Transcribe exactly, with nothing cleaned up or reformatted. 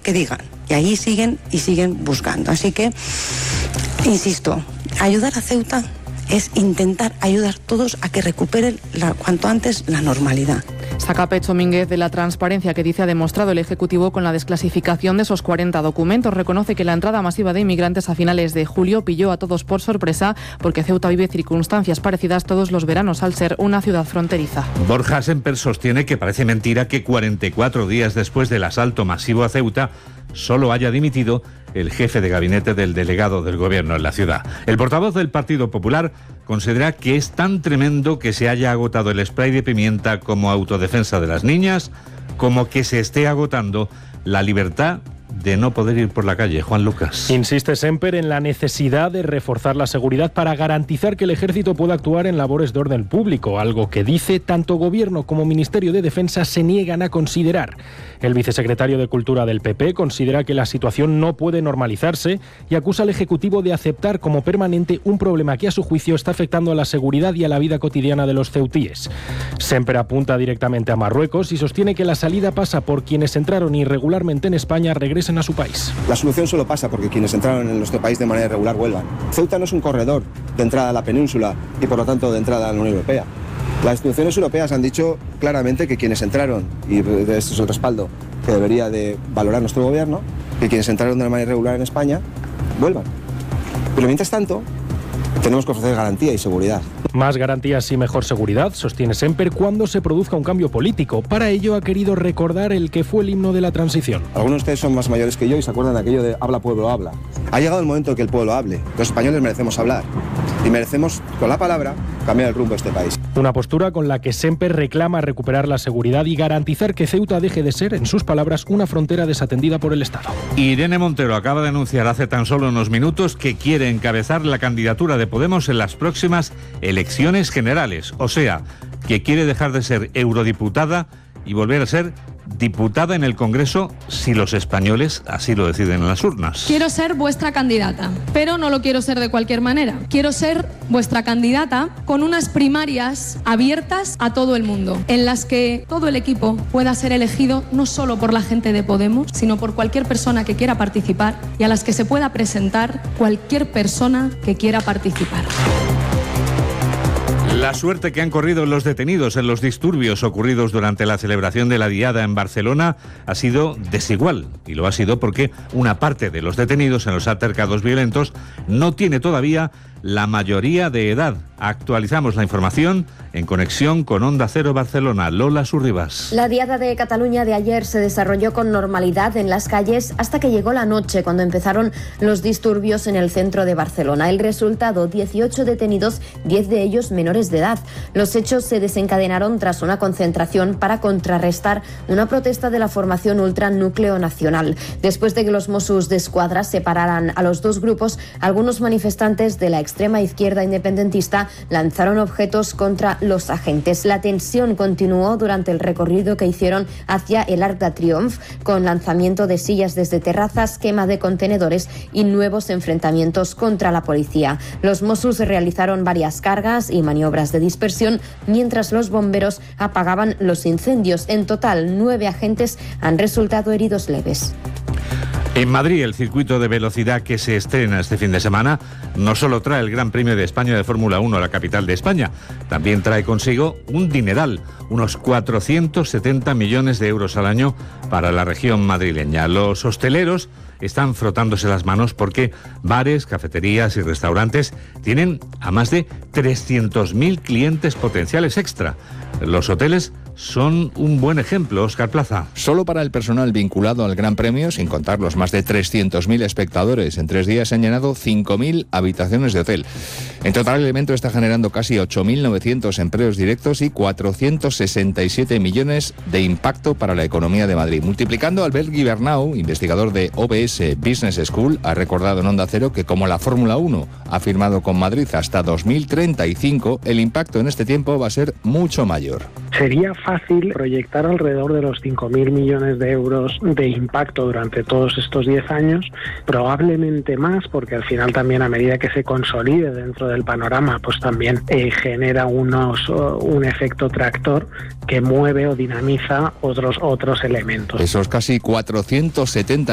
que digan. Y ahí siguen y siguen buscando. Así que, insisto, ayudar a Ceuta es intentar ayudar todos a que recuperen la, cuanto antes la normalidad. Saca pecho Mínguez de la transparencia que dice ha demostrado el Ejecutivo con la desclasificación de esos cuarenta documentos. Reconoce que la entrada masiva de inmigrantes a finales de julio pilló a todos por sorpresa porque Ceuta vive circunstancias parecidas todos los veranos al ser una ciudad fronteriza. Borja Semper sostiene que parece mentira que cuarenta y cuatro días después del asalto masivo a Ceuta solo haya dimitido el jefe de gabinete del delegado del gobierno en la ciudad. El portavoz del Partido Popular considera que es tan tremendo que se haya agotado el spray de pimienta como autodefensa de las niñas, como que se esté agotando la libertad de no poder ir por la calle. Juan Lucas. Insiste Semper en la necesidad de reforzar la seguridad para garantizar que el ejército pueda actuar en labores de orden público, algo que dice tanto Gobierno como Ministerio de Defensa se niegan a considerar. El vicesecretario de Cultura del P P considera que la situación no puede normalizarse y acusa al Ejecutivo de aceptar como permanente un problema que a su juicio está afectando a la seguridad y a la vida cotidiana de los ceutíes. Semper apunta directamente a Marruecos y sostiene que la salida pasa por quienes entraron irregularmente en España regresen a su país. La solución solo pasa porque quienes entraron en nuestro país de manera irregular vuelvan. Ceuta no es un corredor de entrada a la península y por lo tanto de entrada a la Unión Europea. Las instituciones europeas han dicho claramente que quienes entraron, y este es el respaldo que debería de valorar nuestro gobierno, que quienes entraron de manera irregular en España vuelvan. Pero mientras tanto, tenemos que ofrecer garantía y seguridad. Más garantías y mejor seguridad, sostiene Semper, cuando se produzca un cambio político. Para ello ha querido recordar el que fue el himno de la transición. Algunos de ustedes son más mayores que yo y se acuerdan de aquello de habla pueblo, habla. Ha llegado el momento de que el pueblo hable. Los españoles merecemos hablar y merecemos, con la palabra, cambiar el rumbo de este país. Una postura con la que Semper reclama recuperar la seguridad y garantizar que Ceuta deje de ser, en sus palabras, una frontera desatendida por el Estado. Irene Montero acaba de anunciar hace tan solo unos minutos que quiere encabezar la candidatura de Podemos en las próximas elecciones generales. O sea, que quiere dejar de ser eurodiputada y volver a ser diputada en el Congreso si los españoles así lo deciden en las urnas. Quiero ser vuestra candidata, pero no lo quiero ser de cualquier manera. Quiero ser vuestra candidata con unas primarias abiertas a todo el mundo, en las que todo el equipo pueda ser elegido no solo por la gente de Podemos, sino por cualquier persona que quiera participar y a las que se pueda presentar cualquier persona que quiera participar. La suerte que han corrido los detenidos en los disturbios ocurridos durante la celebración de la Diada en Barcelona ha sido desigual, y lo ha sido porque una parte de los detenidos en los altercados violentos no tiene todavía la mayoría de edad. Actualizamos la información en conexión con Onda Cero Barcelona. Lola Surribas. La Diada de Cataluña de ayer se desarrolló con normalidad en las calles hasta que llegó la noche, cuando empezaron los disturbios en el centro de Barcelona. El resultado, dieciocho detenidos, diez de ellos menores de edad. Los hechos se desencadenaron tras una concentración para contrarrestar una protesta de la formación Ultra Núcleo Nacional. Después de que los Mossos d'Esquadra separaran a los dos grupos, algunos manifestantes de la extrema izquierda independentista lanzaron objetos contra los agentes. La tensión continuó durante el recorrido que hicieron hacia el Arc de Triomf, con lanzamiento de sillas desde terrazas, quema de contenedores y nuevos enfrentamientos contra la policía. Los Mossos realizaron varias cargas y maniobras de dispersión, mientras los bomberos apagaban los incendios. En total, nueve agentes han resultado heridos leves. En Madrid, el circuito de velocidad que se estrena este fin de semana no solo trae el Gran Premio de España de Fórmula uno a la capital de España, también trae consigo un dineral, unos cuatrocientos setenta millones de euros al año para la región madrileña. Los hosteleros están frotándose las manos porque bares, cafeterías y restaurantes tienen a más de trescientos mil clientes potenciales extra. Los hoteles son un buen ejemplo, Óscar Plaza. Solo para el personal vinculado al Gran Premio, sin contar los más de trescientos mil espectadores, en tres días se han llenado cinco mil habitaciones de hotel. En total, el evento está generando casi ocho mil novecientos empleos directos y cuatrocientos sesenta y siete millones de impacto para la economía de Madrid. Multiplicando, Albert Guibernau, investigador de O B S Business School, ha recordado en Onda Cero que como la Fórmula uno ha firmado con Madrid hasta dos mil treinta y cinco, el impacto en este tiempo va a ser mucho mayor. Sería fácil proyectar alrededor de los cinco mil millones de euros de impacto durante todos estos diez años, probablemente más, porque al final también, a medida que se consolide dentro del panorama, pues también eh, genera unos uh, un efecto tractor que mueve o dinamiza otros otros elementos. Esos casi cuatrocientos setenta